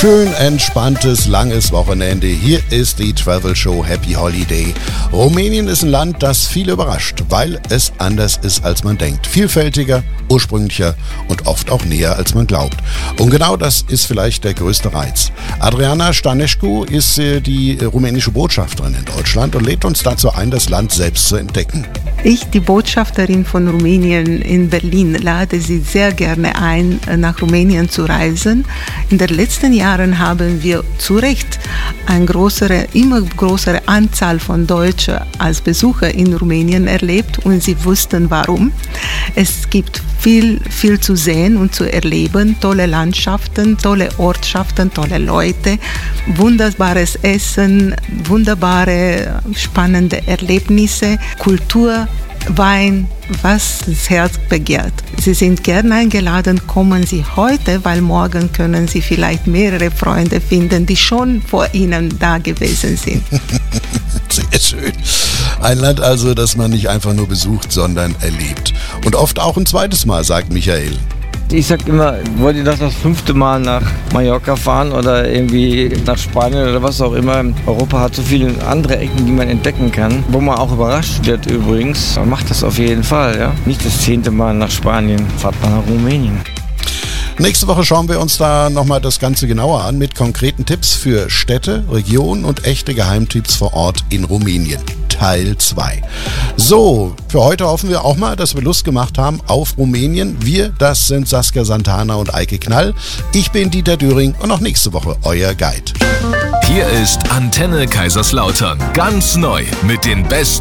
Schön entspanntes, langes Wochenende. Hier ist die Travel Show Happy Holiday. Rumänien ist ein Land, das viele überrascht, weil es anders ist, als man denkt. Vielfältiger, ursprünglicher und oft auch näher, als man glaubt. Und genau das ist vielleicht der größte Reiz. Adriana Stanescu ist die rumänische Botschafterin in Deutschland und lädt uns dazu ein, das Land selbst zu entdecken. Ich, die Botschafterin von Rumänien in Berlin, lade Sie sehr gerne ein, nach Rumänien zu reisen. In den letzten Jahren haben wir zu Recht eine immer größere Anzahl von Deutschen als Besucher in Rumänien erlebt und Sie wussten warum. Es gibt viel zu sehen und zu erleben, tolle Landschaften, tolle Ortschaften, tolle Leute, wunderbares Essen, wunderbare, spannende Erlebnisse, Kultur, Wein, was das Herz begehrt. Sie sind gerne eingeladen, kommen Sie heute, weil morgen können Sie vielleicht mehrere Freunde finden, die schon vor Ihnen da gewesen sind. Sehr schön. Ein Land also, das man nicht einfach nur besucht, sondern erlebt. Und oft auch ein zweites Mal, sagt Michael. Ich sag immer, wollt ihr das 5. Mal nach Mallorca fahren oder irgendwie nach Spanien oder was auch immer? Europa hat so viele andere Ecken, die man entdecken kann, wo man auch überrascht wird übrigens. Man macht das auf jeden Fall, ja. Nicht das 10. Mal nach Spanien, fahrt man nach Rumänien. Nächste Woche schauen wir uns da nochmal das Ganze genauer an mit konkreten Tipps für Städte, Regionen und echte Geheimtipps vor Ort in Rumänien. Teil 2. So, für heute hoffen wir auch mal, dass wir Lust gemacht haben auf Rumänien. Wir, das sind Saskia Santana und Eike Knall. Ich bin Dieter Döring und auch nächste Woche euer Guide. Hier ist Antenne Kaiserslautern. Ganz neu mit den besten